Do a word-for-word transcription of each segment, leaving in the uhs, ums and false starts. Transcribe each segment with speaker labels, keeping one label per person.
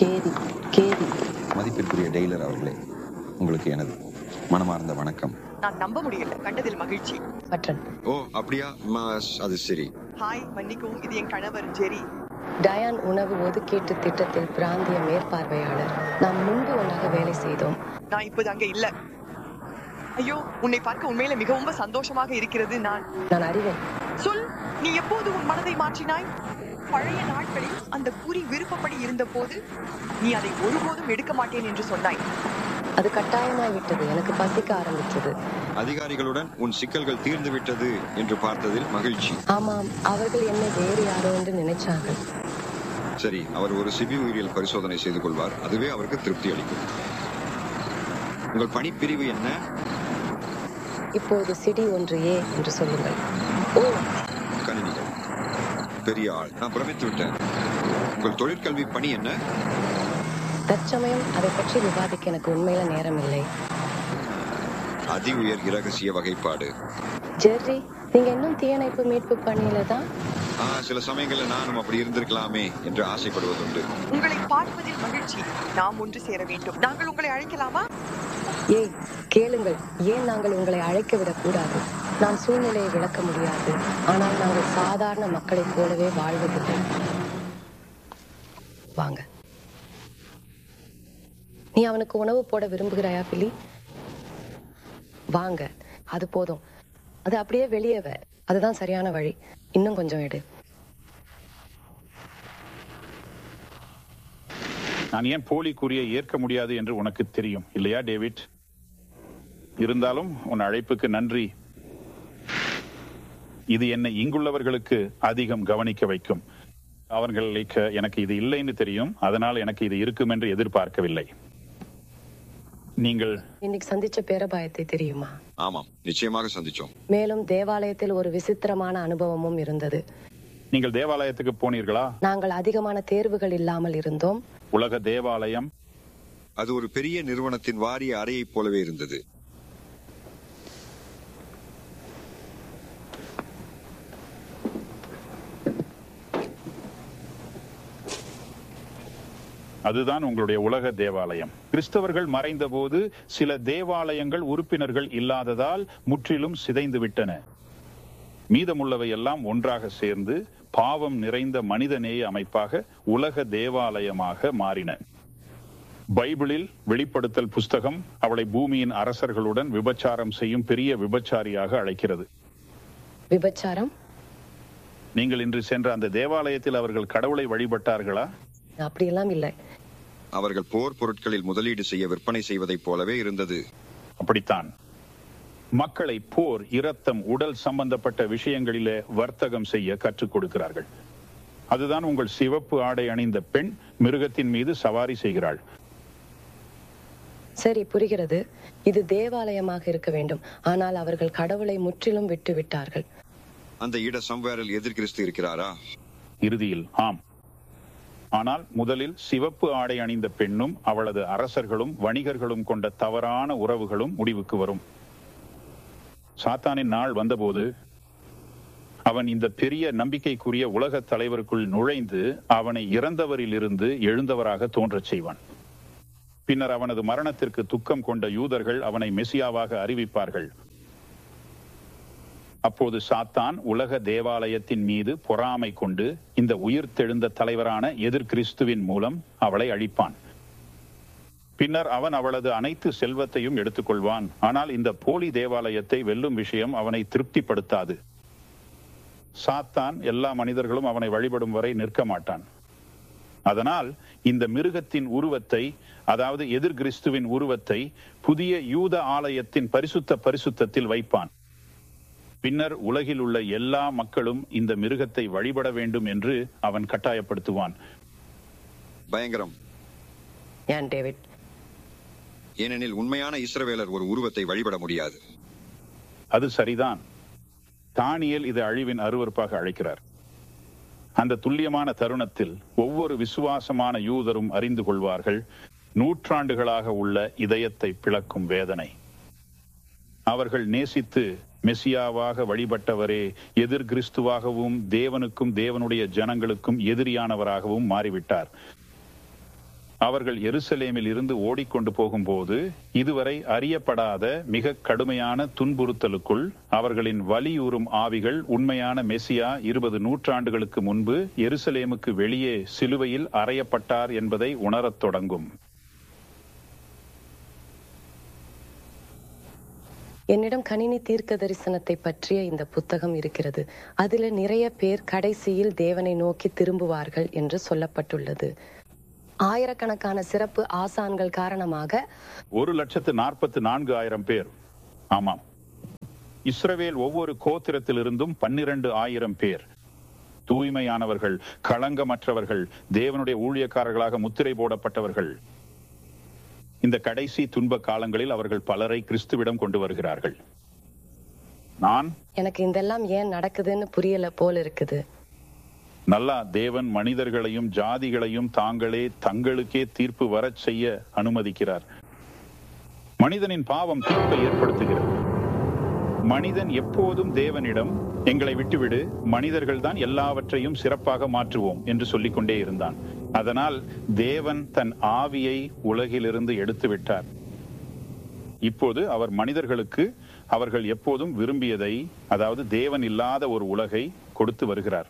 Speaker 1: கேதி கேதி
Speaker 2: மதிப்பிற்குரிய டெய்லர் அவர்களே, உங்களுக்கு எனது மனமார்ந்த வணக்கம்.
Speaker 3: நான் நம்ப முடியல. கண்டதில் மகிழ்ச்சி.
Speaker 1: பட்டன்.
Speaker 2: ஓ அப்படியா? அது சரி.
Speaker 3: ஹாய், மன்னிக்கவும், இது என் கணவர் ஜெரி.
Speaker 1: டயான் உணவு ஒதுக்கீட்டு திட்டத்தில் பிராந்திய மேற்பார்வையாளர். நாம் முன்பு ஒன்றாக வேலை செய்தோம்.
Speaker 3: நான் இப்போது அங்கே இல்ல. ஐயோ, உன்னை பார்க்க உண்மையில மிகவும் சந்தோஷமாக இருக்கிறது. நான்
Speaker 1: நான் அறிவேன்.
Speaker 3: சொல், நீ எப்போது உன் மனதை மாற்றினாய்? பழைய நாட்களில் அந்த குறி விருப்பப்படி இருந்த போது நீ அதை ஒருபோதும் எடுக்க மாட்டேன் என்று சொன்னாய்.
Speaker 1: அது கட்டாயமாய் விட்டது. எனக்கு பசிக்க ஆரம்பித்தது.
Speaker 2: அதிகாரிகளுடன் உன் சிக்கல்கள் தீர்ந்து விட்டது என்று பார்த்ததில் மகிழ்ச்சி.
Speaker 1: ஆமாம், அவர்கள் என்னை வேறு யாரோ என்று நினைச்சார்கள்.
Speaker 2: சரி, அவர் ஒரு சிபி உயிரியல் பரிசோதனை செய்து கொள்வார். அதுவே அவருக்கு திருப்தி அளிக்கும். உங்கள் பணிப்பிரிவு என்ன?
Speaker 1: இப்போது சிடி ஒன்று ஏ என்று சொல்லுங்கள். ஓ,
Speaker 2: கணினிகள். பெரிய ஆள். நான் பிரமித்து விட்டேன். உங்கள் தொழிற்கல்வி பணி என்ன?
Speaker 1: தற்சமயம் அதை பற்றி விவாதிக்க எனக்கு உண்மையில நேரம் இல்லை.
Speaker 2: அதி உயர் இரகசிய வகைப்பாடு.
Speaker 1: ஜெர்ரி, நீங்க இன்னும் தீயணைப்பு மீட்பு பணியில தான்?
Speaker 2: சில சமயங்களில் நானும் அப்படி இருந்திருக்கலாமே என்று ஆசைப்படுவதுண்டு.
Speaker 3: உங்களை பார்ப்பதில் மகிழ்ச்சி. நாம் ஒன்று சேர வேண்டும். நாங்கள் உங்களை அழைக்கலாமா?
Speaker 1: ஏய், கேளுங்கள். ஏன் நாங்கள் உங்களை அழைக்க விடக்கூடாது? நான் சூழ்நிலையை விளக்க முடியாது, ஆனால் நாங்கள் சாதாரண மக்களைப் போலவே வாழ்வதில்லை. வாங்க. நீ அவனுக்கு உணவு போட விரும்புகிறாயா பிலி? வாங்க, அது போதும். அது அப்படியே வெளியே வ. அதுதான் சரியான வழி. இன்னும் கொஞ்சம் எடு.
Speaker 4: நான் ஏன் போலி கூறியை ஏற்க முடியாது என்று உனக்கு தெரியும் இல்லையா டேவிட்? இருந்தாலும் உன் அழைப்புக்கு நன்றி. இது என்னை இங்குள்ளவர்களுக்கு அதிகம் கவனிக்க வைக்கும். அவர்களுக்கு எனக்கு இது இல்லைன்னு தெரியும், அதனால் எனக்கு இது இருக்கும் என்று எதிர்பார்க்கவில்லை. நீங்கள்
Speaker 1: இன்னைக்கு சந்திச்ச பேரபாயத்தை தெரியுமா?
Speaker 2: ஆமாம், நிச்சயமாக சந்திச்சோம்.
Speaker 1: மேலும் தேவாலயத்தில் ஒரு விசித்திரமான அனுபவமும் இருந்தது.
Speaker 4: நீங்கள் தேவாலயத்துக்கு போனீர்களா?
Speaker 1: நாங்கள் அதிகமான தேர்வுகள் இல்லாமல் இருந்தோம்.
Speaker 4: உலக தேவாலயம்
Speaker 2: அது ஒரு பெரிய நிறுவனத்தின் வாரிய அறையை போலவே இருந்தது.
Speaker 4: அதுதான் உங்களுடைய உலக தேவாலயம். கிறிஸ்தவர்கள் மறைந்த போது சில தேவாலயங்கள் உறுப்பினர்கள் இல்லாததால் முற்றிலும் சிதைந்து விட்டன. மீதமுள்ளவை எல்லாம் ஒன்றாக சேர்ந்து பாவம் நிறைந்த மனிதநேய அமைப்பாக உலக தேவாலயமாக மாறின. பைபிளில் வெளிப்படுத்தல் புஸ்தகம் அவளை பூமியின் அரசர்களுடன் விபச்சாரம் செய்யும் பெரிய விபச்சாரியாக அழைக்கிறது.
Speaker 1: விபச்சாரம்?
Speaker 4: நீங்கள் இன்று சென்ற அந்த தேவாலயத்தில் அவர்கள் கடவுளை வழிபட்டார்களா?
Speaker 1: அப்படியெல்லாம் இல்லை.
Speaker 2: அவர்கள் போர் பொருட்களில் முதலீடு செய்ய விற்பனை செய்வதைப் போலவே இருந்தது.
Speaker 4: அப்படித்தான். மக்களை போர், இரத்தம், உடல் சம்பந்தப்பட்ட விஷயங்களிலே வர்த்தகம் செய்ய கற்றுக் கொடுக்கிறார்கள். அதுதான் உங்கள் சிவப்பு ஆடை அணிந்த பெண் மிருகத்தின் மீது சவாரி செய்கிறாள்.
Speaker 1: சரி, புரிகிறது. இது தேவாலயமாக இருக்க வேண்டும். ஆனால் அவர்கள் கடவுளை முற்றிலும் விட்டு விட்டார்கள்.
Speaker 2: அந்த இட சம்வேரில் எதிர் கிறிஸ்து இருக்கிறாரா?
Speaker 4: இறுதியில் ஆம். ஆனால் முதலில் சிவப்பு ஆடை அணிந்த பெண்ணும் அவளது அரசர்களும் வணிகர்களும் கொண்ட தவறான உறவுகளும் முடிவுக்கு வரும். சாத்தானின் நாள் வந்தபோது அவன் இந்த பெரிய நம்பிக்கைக்குரிய உலக தலைவருக்குள் நுழைந்து அவனை இறந்தவரில் இருந்து எழுந்தவராக தோன்றச் செய்வான். பின்னர் அவனது மரணத்திற்கு துக்கம் கொண்ட யூதர்கள் அவனை மெசியாவாக அறிவிப்பார்கள். அப்போது சாத்தான் உலக தேவாலயத்தின் மீது பொறாமை கொண்டு இந்த உயிர்த்தெழுந்த தலைவரான எதிர் கிறிஸ்துவின் மூலம் அவளை அழிப்பான். பின்னர் அவன் அவளது அனைத்து செல்வத்தையும் எடுத்துக்கொள்வான். ஆனால் இந்த போலி தேவாலயத்தை வெல்லும் விஷயம் அவனை திருப்திப்படுத்தாது. சாத்தான் எல்லா மனிதர்களும் அவனை வழிபடும் வரை நிற்க மாட்டான். அதனால் இந்த மிருகத்தின் உருவத்தை, அதாவது எதிர் கிறிஸ்துவின் உருவத்தை புதிய யூத ஆலயத்தின் பரிசுத்த பரிசுத்தத்தில் வைப்பான். பின்னர் உலகில் உள்ள எல்லா மக்களும் இந்த மிருகத்தை வழிபட வேண்டும் என்று அவன் கட்டாயப்படுத்துவான்.
Speaker 2: பயங்கரம்.
Speaker 1: ஏன் டேவிட்?
Speaker 2: ஏனெனில் உண்மையான இஸ்ரவேலர் ஒரு உருவத்தை வழிபட முடியாது.
Speaker 4: அது சரிதான். தானியேல் இது அழிவின் அருவருப்பாக அழைக்கிறார். அந்த துல்லியமான தருணத்தில் ஒவ்வொரு விசுவாசமான யூதரும் அறிந்து கொள்வார்கள் நூற்றாண்டுகளாக உள்ள இதயத்தை பிளக்கும் வேதனை. அவர்கள் நேசித்து மெசியாவாக வழிபட்டவரே எதிர் கிறிஸ்துவாகவும் தேவனுக்கும் தேவனுடைய ஜனங்களுக்கும் எதிரியானவராகவும் மாறிவிட்டார். அவர்கள் எருசலேமில் இருந்து ஓடிக்கொண்டு போகும்போது இதுவரை அறியப்படாத மிக கடுமையான துன்புறுத்தலுக்குள் அவர்களின் வலியுறும் ஆவிகள் உண்மையான மெசியா இருபது நூற்றாண்டுகளுக்கு முன்பு எருசலேமுக்கு வெளியே சிலுவையில் அறையப்பட்டார் என்பதை உணரத் தொடங்கும்.
Speaker 1: என்னிடம் கணினி தீர்க்க தரிசனத்தை பற்றிய இந்த புத்தகம் இருக்கிறது. அதில் நிறைய பேர் கடைசியில் தேவனை நோக்கி திரும்புவார்கள் என்று சொல்லப்பட்டுள்ளது. ஆயிரக்கணக்கான சிறப்பு ஆசான்கள் காரணமாக
Speaker 4: ஒரு லட்சத்து நாற்பத்தி நான்கு ஆயிரம் பேர். ஆமாம், இஸ்ரவேல் ஒவ்வொரு கோத்திரத்திலிருந்தும் பன்னிரண்டு ஆயிரம் பேர் தூய்மையானவர்கள், களங்கமற்றவர்கள், தேவனுடைய ஊழியக்காரர்களாக முத்திரை போடப்பட்டவர்கள். இந்த கடைசி துன்ப காலங்களில் அவர்கள் பலரை கிறிஸ்துவிடம் கொண்டு வருகிறார்கள். நான்
Speaker 1: எனக்கு இதெல்லாம் ஏன் நடக்குதுன்னு புரியல போல இருக்குது.
Speaker 4: நல்லா தேவன் மனிதர்களையும் ஜாதிகளையும் தாங்களே தங்களுக்கே தீர்ப்பு வரச் செய்ய அனுமதிக்கிறார். மனிதனின் பாவம் தீர்ப்பை ஏற்படுத்துகிறது. மனிதன் எப்போதும் தேவனிடம் எங்களை விட்டுவிடு, மனிதர்கள் தான் எல்லாவற்றையும் சிறப்பாக மாற்றுவோம் என்று சொல்லிக் கொண்டே இருந்தான். அதனால் தேவன் தன் ஆவியை உலகிலிருந்து எடுத்து விட்டார். இப்போது அவர் மனிதர்களுக்கு அவர்கள் எப்போதும் விரும்பியதை, அதாவது தேவன் இல்லாத ஒரு உலகை கொடுத்து வருகிறார்.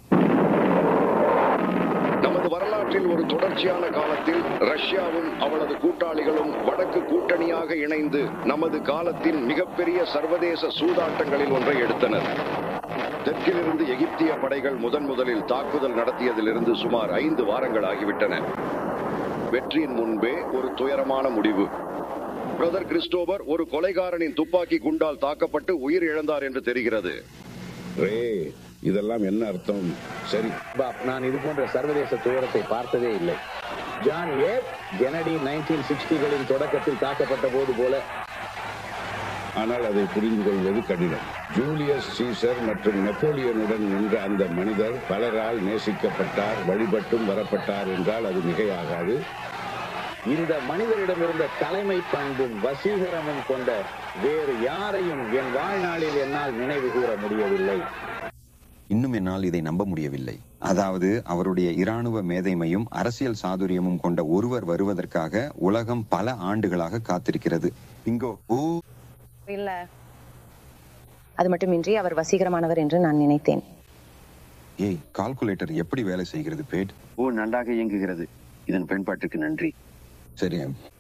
Speaker 5: நமது வரலாற்றில் ஒரு தொடர்ச்சியான காலத்தில் ரஷ்யாவும் அவளது கூட்டாளிகளும் வடக்கு கூட்டணியாக இணைந்து நமது காலத்தின் மிகப்பெரிய சர்வதேச சூதாட்டங்களில் ஒன்றை எடுத்தனர். தெற்கிலிருந்து எகிப்திய படைகள் முதன் முதலில் தாக்குதல் நடத்தியதிலிருந்து சுமார் ஐந்து வாரங்கள் ஆகிவிட்டன. வெற்றியின் முன்பே ஒரு துயரமான முடிவு. பிரதர் கிறிஸ்டோபர் ஒரு கொலைகாரனின் துப்பாக்கி குண்டால் தாக்கப்பட்டு உயிர் இழந்தார் என்று தெரிகிறது.
Speaker 6: ரே, இதெல்லாம் என்ன அர்த்தம்? சரி
Speaker 7: பாப், நான் இது போன்ற சர்வதேச துயரத்தை பார்த்ததே இல்லை. ஜான் ஏப் கெனடி நைன்டீன் சிக்ஸ்டிகளின் தொடக்கத்தில் தாக்கப்பட்ட போது போல.
Speaker 6: ஆனால் அதை புரிந்து கொள்வது கடினம். ஜூலியஸ் சீசர் மற்றும் நெப்போலியனுடன் நின்ற அந்த மனிதர் பலரால் நேசிக்கப்பட்டார், வழிபட்டும் வரப்பட்டார் என்றால் அது மிகையாகாது.
Speaker 7: இந்த மனிதரிடம் இருந்த தலைமை பண்பும் வசீகரமும் கொண்ட வேறு யாரையும் என் வாழ்நாளில் என்னால் நினைவு கூற முடியவில்லை.
Speaker 2: இன்னும் என்னால் இதை நம்ப முடியவில்லை. அதாவது அவருடைய இராணுவ மேதைமையும் அரசியல் சாதுரியமும் கொண்ட ஒருவர் வருவதற்காக உலகம் பல ஆண்டுகளாக காத்திருக்கிறது. இங்கோ ஓ
Speaker 8: இல்ல, அது மட்டுமின்றி அவர் வசீகரமானவர் என்று நான் நினைத்தேன்.
Speaker 2: ஏய், கால்குலேட்டர் எப்படி வேலை செய்கிறது பேட்?
Speaker 5: ஓ, நன்றாக இயங்குகிறது. இதன் பயன்பாட்டுக்கு நன்றி.
Speaker 2: சரி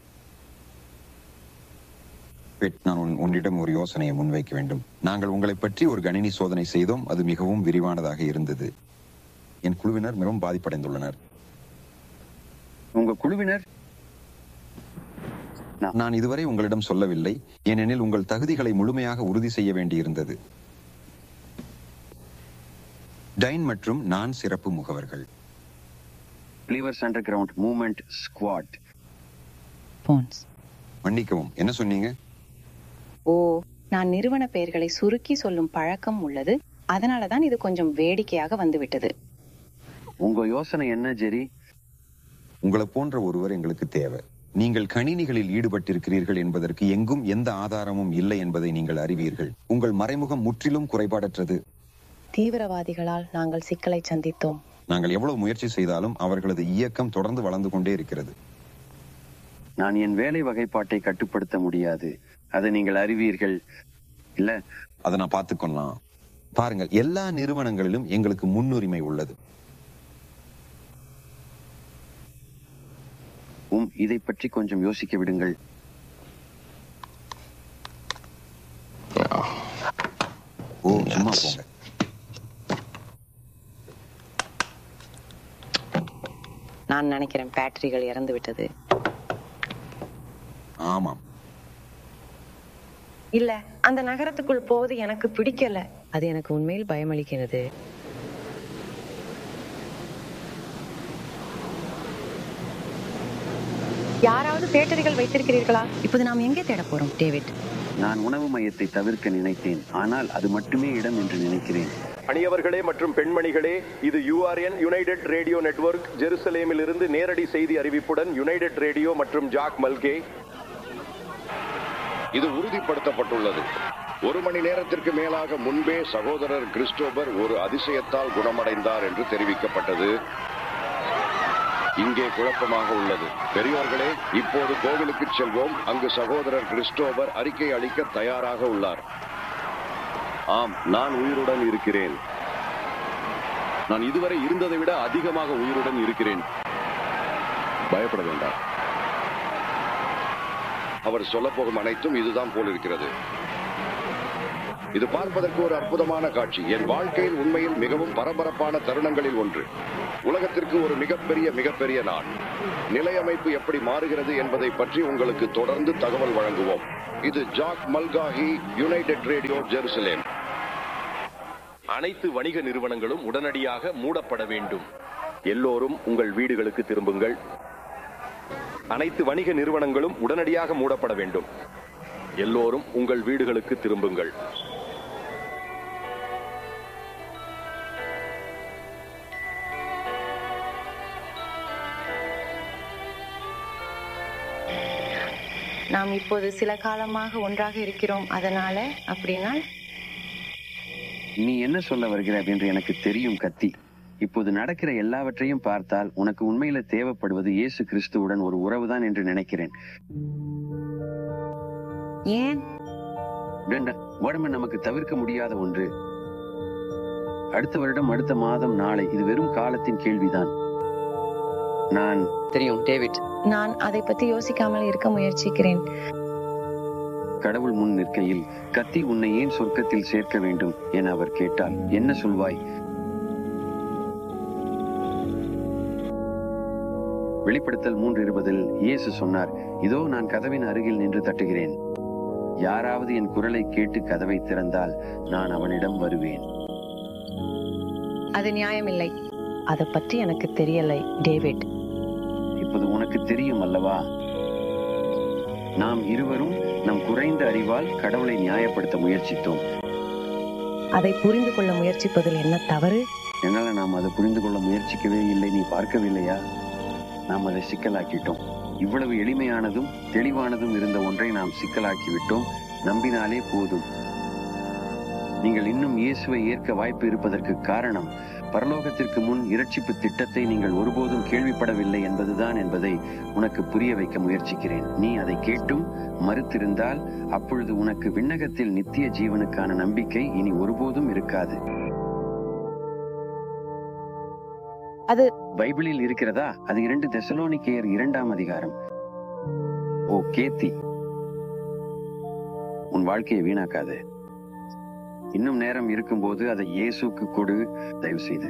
Speaker 2: பேட், நான் உன்னிடம் ஒரு யோசனையை முன்வைக்க வேண்டும். நாங்கள் உங்களை பற்றி ஒரு கணினி சோதனை செய்தோம். அது மிகவும் விரிவானதாக இருந்தது. என் குழுவினர் மிகவும் பாதிப்படைந்துள்ளனர்.
Speaker 5: உங்க குழுவினர்?
Speaker 2: நான் இதுவரை உங்களிடம் சொல்லவில்லை, ஏனெனில் உங்கள் தகுதிகளை முழுமையாக உறுதி செய்ய வேண்டியிருந்தது. டைன் மற்றும் நான் சிறப்பு முகவர்கள்.
Speaker 5: பிளீவர்ஸ் அண்டர்கிரவுண்ட் மூவ்மெண்ட் ஸ்குவாட்.
Speaker 2: மன்னிக்கவும், என்ன சொன்னீங்க?
Speaker 8: ஓ, நான் நிறுவன பெயர்களை சுருக்கி சொல்லும் பழக்கம் உள்ளது. அதனாலதான் இது கொஞ்சம் வேடிக்கையாக வந்துவிட்டது.
Speaker 5: உங்க யோசனை என்ன ஜெரி?
Speaker 2: உங்களை போன்ற ஒருவர் எங்களுக்கு தேவை. நீங்கள் கணினிகளில் ஈடுபட்டிருக்கிறீர்கள் என்பதற்கு எங்கும் எந்த ஆதாரமும் இல்லை என்பதை நீங்கள் அறிவீர்கள். உங்கள் மறைமுகம் முற்றிலும் குறைபாடற்றது.
Speaker 1: தீவிரவாதிகளால் நாங்கள் சிக்கலை சந்தித்தோம்.
Speaker 2: நாங்கள் எவ்வளவு முயற்சி செய்தாலும் அவர்களது இயக்கம் தொடர்ந்து வளர்ந்து கொண்டே இருக்கிறது.
Speaker 5: நான் என் வேலை வகைப்பாட்டை கட்டுப்படுத்த முடியாது. அதை நீங்கள் அறிவீர்கள் இல்ல?
Speaker 2: அதை நான் பார்த்துக்கொள்ளலாம். பாருங்கள், எல்லா நிறுவனங்களிலும் எங்களுக்கு முன்னுரிமை உள்ளது.
Speaker 5: உம் இதை பற்றி கொஞ்சம் யோசிக்க விடுங்கள்.
Speaker 2: ஓ, சும்மா போங்க.
Speaker 8: நான் நினைக்கிறேன் பேட்டரிகள் இறந்து விட்டது.
Speaker 2: ஆமாம்.
Speaker 8: இல்ல, அந்த நகரத்துக்குள் போவது எனக்கு பிடிக்கல.
Speaker 1: அது எனக்கு உண்மையில் பயமளிக்கிறது.
Speaker 8: யாராவது பேட்டரிகள் வைத்திருக்கிறீர்களா? இப்போது நாம் எங்கே தேட போறோம் டேவிட்?
Speaker 5: நான் உணவு மையத்தை தவிர்க்க நினைத்தேன், ஆனால் அது மட்டுமே இடம் என்று நினைக்கிறேன்.
Speaker 9: அணியவர்களே மற்றும் பெண்மணிகளே, இது யூஆர்என் யுனைடெட் ரேடியோ நெட்வொர்க் ஜெருசலேமில் இருந்து நேரடி செய்தி அறிவிப்புடன் யுனைடெட் ரேடியோ மற்றும் ஜாக் மல்கே.
Speaker 5: இது உறுதிப்படுத்தப்பட்டுள்ளது. ஒரு மணி நேரத்திற்கு மேலாக முன்பே சகோதரர் கிறிஸ்டோபர் ஒரு அதிசயத்தால் குணமடைந்தார் என்று தெரிவிக்கப்பட்டது. இங்கே குழப்பமாக உள்ளது. பெரியோர்களே, இப்போது கோவிலுக்கு செல்வோம். அங்கு சகோதரர் கிறிஸ்டோபர் அறிக்கை அளிக்க தயாராக உள்ளார்.
Speaker 9: ஆம், நான் உயிருடன் இருக்கிறேன். நான் இதுவரை இருந்ததை விட அதிகமாக உயிருடன் இருக்கிறேன். பயப்பட வேண்டாம்.
Speaker 5: அவர் சொல்ல போகும் அனைத்தும் இதுதான் போல் இருக்கிறது. இது பார்ப்பதற்கு ஒரு அற்புதமான காட்சி. என் வாழ்க்கையில் உண்மையில் மிகவும் பரபரப்பான தருணங்களில் ஒன்று. உலகத்திற்கு ஒரு மிகப்பெரிய மிகப்பெரிய நாள். நிலையமைப்பு எப்படி மாறுகிறது என்பதை பற்றி உங்களுக்கு தொடர்ந்து தகவல் வழங்குவோம். இது ஜாக் மல்காஹி, யுனைடெட் ரேடியோ, ஜெருசலேம்.
Speaker 9: அனைத்து வணிக நிறுவனங்களும் உடனடியாக மூடப்பட வேண்டும். எல்லோரும் உங்கள் வீடுகளுக்கு திரும்புங்கள். அனைத்து வணிக நிறுவனங்களும் உடனடியாக மூடப்பட வேண்டும். எல்லோரும் உங்கள் வீடுகளுக்கு திரும்புங்கள்.
Speaker 8: நாம் இப்போது சில காலமாக ஒன்றாக இருக்கிறோம். அதனால அப்படின்னா
Speaker 10: நீ என்ன சொல்ல வருகிறாய் என்று எனக்கு தெரியும் கத்தி. இப்போது நடக்கிற எல்லாவற்றையும் பார்த்தால் உனக்கு உண்மையில தேவைப்படுவது இயேசு கிறிஸ்துவுடன் ஒரு உறவுதான் என்று நினைக்கிறேன்.
Speaker 8: ஏன்?
Speaker 10: உடம்பு நமக்கு தவிர்க்க முடியாத ஒன்று. அடுத்த வருடம், அடுத்த மாதம், நாளை, இது வெறும் காலத்தின் கேள்விதான். நான்
Speaker 1: தெரியும் டேவிட்.
Speaker 8: நான் அதை பத்தி யோசிக்காமல் இருக்க முயற்சிக்கிறேன்.
Speaker 10: கடவுள் முன் நிற்கையில் கத்தி உன்னை ஏன் சொர்க்கத்தில் சேர்க்க வேண்டும் என அவர் கேட்டால் என்ன சொல்வாய்? வெளிப்படுத்தல் மூன்று இருபதில் இயேசு சொன்னார், இதோ நான் கதவின் அருகில் நின்று தட்டுகிறேன். யாராவது என் குரலை கேட்டு கதவை திறந்தால் நான் அவனிடம் வருவேன்.
Speaker 8: அது நியாயமில்லை. அதை பற்றி எனக்கு தெரியலை டேவிட்.
Speaker 10: இப்போது உனக்கு தெரியும் அல்லவா? நாம் இருவரும் நம் குறைந்த அறிவால் கடவுளை நியாயப்படுத்த முயற்சித்தோம்.
Speaker 8: அதை புரிந்து கொள்ள முயற்சிப்பதில் என்ன தவறு?
Speaker 10: என்னால நாம் அதை புரிந்து கொள்ள முயற்சிக்கவே இல்லை. நீ பார்க்கவில்லையா? நாம் அதை சிக்கலாக்கிட்டோம். இவ்வளவு எளிமையானதும் தெளிவானதும் இருந்த ஒன்றை நாம் சிக்கலாக்கி விட்டோம். நம்பினாலே போதும். நீங்கள் இன்னும் இயேசுவை ஏற்க வாய்ப்பு இருப்பதற்கு காரணம் பரலோகத்திற்கு முன் இரட்சிப்பு திட்டத்தை நீங்கள் ஒருபோதும் கேள்விப்படவில்லை என்பதுதான் என்பதை உனக்கு புரிய வைக்க முயற்சிக்கிறேன். நீ அதை கேட்டும் மறுத்திருந்தால் அப்பொழுது உனக்கு விண்ணகத்தில் நித்திய ஜீவனுக்கான நம்பிக்கை இனி ஒருபோதும் இருக்காது.
Speaker 8: அது
Speaker 10: பைபிளில் இருக்கிறதா? அது இரண்டு தெசலோனிக்கேயர் இரண்டாம் அதிகாரம். ஓ கேத்தி, உன் வாழ்க்கையை வீணாக்காது. இன்னும் நேரம் இருக்கும்போது அதை இயேசுக்கு கொடு, தயவு செய்து.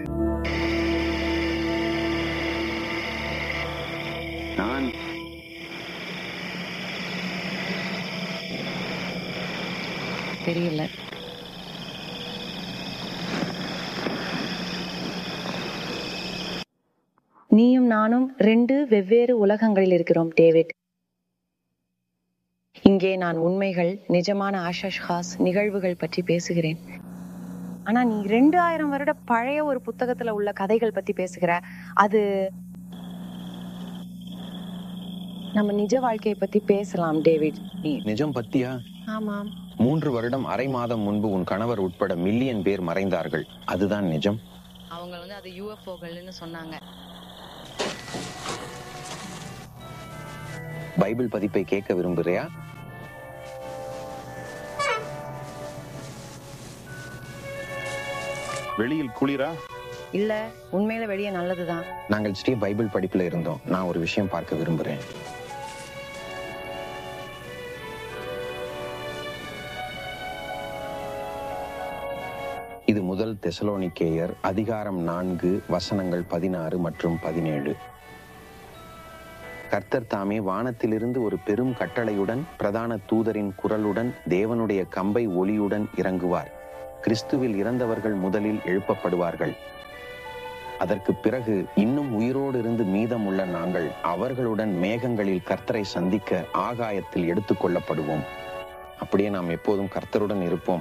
Speaker 10: நான்
Speaker 8: தெரியல. நீயும் நானும் ரெண்டு வெவ்வேறு உலகங்களில் இருக்கிறோம் டேவிட். இங்கே நான் உண்மைகள், நிஜமான ஆஷாஸ் நிகழ்வுகள் பற்றி பேசுகிறேன். ஆனா நீ ரெண்டு ஆயிரம் வருட பழைய ஒரு புத்தகத்துல உள்ள கதைகள் பத்தி பேசுகிற. அது நம்ம நிஜ வாழ்க்கையை பத்தி பேசலாம் டேவிட்.
Speaker 2: நீ நிஜம் பத்தியா?
Speaker 8: ஆமாம்.
Speaker 2: மூன்று வருடம் அரை மாதம் முன்பு உன் கணவர் உட்பட மில்லியன் பேர் மறைந்தார்கள். அதுதான் நிஜம்.
Speaker 1: அவங்க வந்து அது யூஎஃப்ஓகள்னு சொன்னாங்க.
Speaker 2: பைபிள் பதிப்பை கேட்க விரும்புறியா?
Speaker 4: வெளியில் குளிரா?
Speaker 8: இல்ல, உண்மையில வெளியே நல்லதுதான்.
Speaker 2: நாங்கள் ஸ்ரீ பைபிள் படிப்புல இருந்தோம். நான் ஒரு விஷயம் பார்க்க விரும்புறேன். இது முதல் தெசலோனிக்கேயர் அதிகாரம் நான்கு வசனங்கள் பதினாறு மற்றும் பதினேழு. கர்த்தர் தாமே வானத்திலிருந்து ஒரு பெரும் கட்டளையுடன் பிரதான தூதரின் குரலுடன் தேவனுடைய கம்பை ஒளியுடன் இறங்குவார். கிறிஸ்துவில் இறந்தவர்கள் முதலில் எழுப்பப்படுவார்கள். அதற்கு பிறகு இன்னும் உயிரோடு இருந்து மீதம் உள்ள நாங்கள் அவர்களுடன் மேகங்களில் கர்த்தரை சந்திக்க ஆகாயத்தில் எடுத்துக் கொள்ளப்படுவோம். அப்படியே நாம் எப்போதும் கர்த்தருடன் இருப்போம்.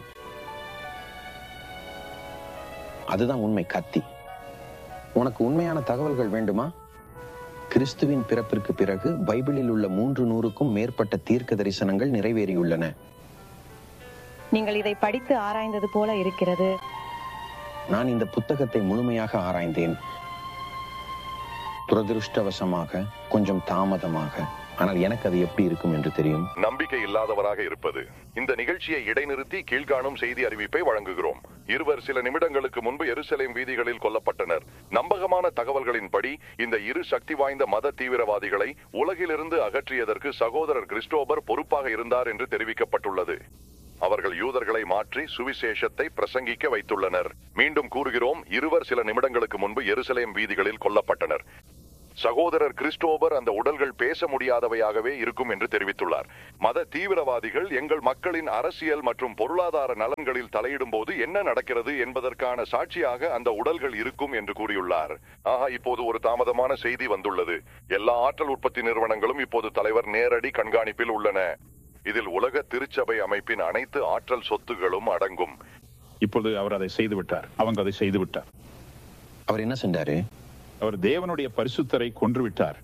Speaker 2: அதுதான் உண்மை கத்தி. உனக்கு உண்மையான தகவல்கள் வேண்டுமா? கிறிஸ்துவின் பிறப்பிற்கு பிறகு பைபிளில் உள்ள மூன்று நூறுக்கும் மேற்பட்ட தீர்க்க தரிசனங்கள் நிறைவேறியுள்ளன.
Speaker 8: நீங்கள் இதை படித்து ஆராய்ந்தது போல இருக்கிறது.
Speaker 2: நான் இந்த புத்தகத்தை முழுமையாக ஆராய்ந்தேன். துரதிருஷ்டவசமாக, கொஞ்சம் தாமதமாக, ஆனால் எனக்கு அது எப்படி இருக்கும் என்று தெரியும்.
Speaker 11: நம்பிக்கை இல்லாதவராக இருப்பது. இந்த நிகழ்ச்சியை இடைநிறுத்தி கீழ்காணும் செய்தி அறிவிப்பை வழங்குகிறோம். இருவர் சில நிமிடங்களுக்கு முன்பு எருசலேம் வீதிகளில் கொல்லப்பட்டனர். நம்பகமான தகவல்களின்படி இந்த இரு சக்தி வாய்ந்த மத தீவிரவாதிகளை உலகிலிருந்து அகற்றியதற்கு சகோதரர் கிறிஸ்டோபர் பொறுப்பாக இருந்தார் என்று தெரிவிக்கப்பட்டுள்ளது. அவர்கள் யூதர்களை மாற்றி சுவிசேஷத்தை பிரசங்கிக்க வைத்துள்ளனர். மீண்டும் கூறுகிறோம், இருவர் சில நிமிடங்களுக்கு முன்பு எருசலேம் வீதிகளில் கொல்லப்பட்டனர். சகோதரர் கிறிஸ்டோபர் அந்த உடல்கள் பேச முடியாதவையாகவே இருக்கும் என்று தெரிவித்துள்ளார். மத தீவிரவாதிகள் எங்கள் மக்களின் அரசியல் மற்றும் பொருளாதார நலன்களில் தலையிடும் போது என்ன நடக்கிறது என்பதற்கான சாட்சியாக அந்த உடல்கள் இருக்கும் என்று கூறியுள்ளார். ஆஹா, இப்போது ஒரு தாமதமான செய்தி வந்துள்ளது. எல்லா ஆற்றல் உற்பத்தி நிறுவனங்களும் இப்போது தலைவர் நேரடி கண்காணிப்பில் உள்ளன. இதில் உலக திருச்சபை அமைப்பின் அனைத்து ஆற்றல் சொத்துகளும் அடங்கும்.
Speaker 4: இப்போது அவர் அதை செய்து விட்டார். அவங்க அதை செய்து விட்டார்.
Speaker 2: அவர் என்ன செஞ்சாரு?
Speaker 4: அவர் தேவனுடைய பரிசுத்தரை கொன்றுவிட்டார்.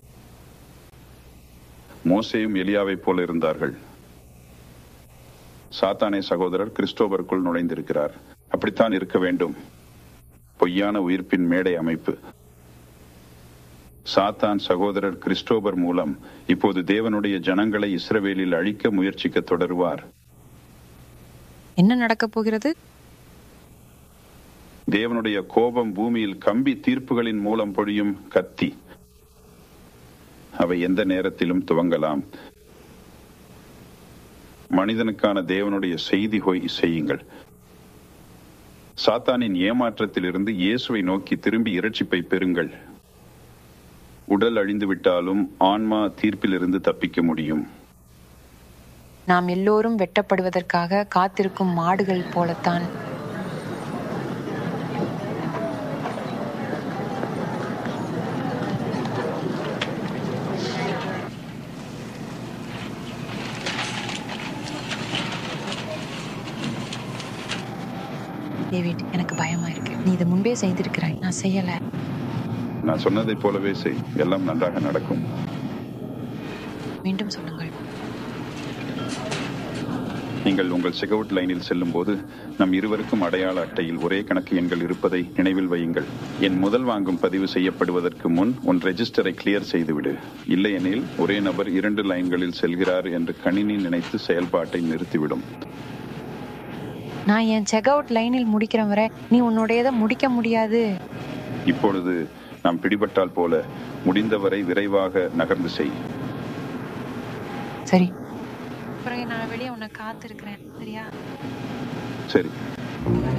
Speaker 4: மோசேயும் எலியாவை போல இருந்தார்கள். சாத்தானே சகோதரர் கிறிஸ்டோபருக்குள் நுழைந்திருக்கிறார். அப்படித்தான் இருக்க வேண்டும். பொய்யான உயிர்ப்பின் மேடை அமைப்பு. சாத்தான் சகோதரர் கிறிஸ்டோபர் மூலம் இப்போது தேவனுடைய ஜனங்களை இஸ்ரவேலில் அழிக்க முயற்சிக்க தொடருவார்.
Speaker 8: என்ன நடக்க போகிறது?
Speaker 4: தேவனுடைய கோபம் பூமியில் கம்பி தீர்ப்புகளின் மூலம் பொழியும் கத்தி. அவை எந்த நேரத்திலும் துவங்கலாம். மனிதனுக்கான தேவனுடைய செய்தி போய் செய்யுங்கள். சாத்தானின் ஏமாற்றத்திலிருந்து இயேசுவை நோக்கி திரும்பி இரட்சிப்பை பெறுங்கள். உடல் அழிந்து விட்டாலும் ஆன்மா தீர்ப்பிலிருந்து தப்பிக்க முடியும்.
Speaker 8: நாம் எல்லோரும் வெட்டப்படுவதற்காக காத்திருக்கும் மாடுகள் போலத்தான். டேவிட், எனக்கு பயமா இருக்கு. நீ இதை முன்பே செய்திருக்கிறாய், நான் செய்யல.
Speaker 4: நான் சொன்னதை போலவே செய், எல்லாம் நன்றாக நடக்கும்.
Speaker 8: மீண்டும் சொல்லுங்கள்.
Speaker 4: நீங்கள் உங்கள் செக்அவுட் லைனில் செல்லும் போது நம் இருவருக்கும் அடையாள அட்டையில் ஒரே கணக்கு எண்கள் இருப்பதை நினைவில் வையுங்கள். என் முதல் வாங்கும் பதிவு செய்யப்படுவதற்கு முன் உன் ரெஜிஸ்டரை கிளியர் செய்துவிடு. இல்லையெனில் ஒரே நபர் இரண்டு லைன்களில் செல்கிறார் என்று கணினி நினைத்து செயல்பாட்டை நிறுத்திவிடும்.
Speaker 8: நான் என் செக் அவுட் லைனில் முடிக்கிற வரை நீ உன்னுடையதை முடிக்க முடியாது.
Speaker 4: இப்பொழுது நாம் பிடிபட்டால் போல முடிந்தவரை விரைவாக நகர்ந்து செய்.
Speaker 8: சரி, அப்புறம் நான் வெளியே உன்னை காத்திருக்கிறேன். சரியா?
Speaker 4: சரி.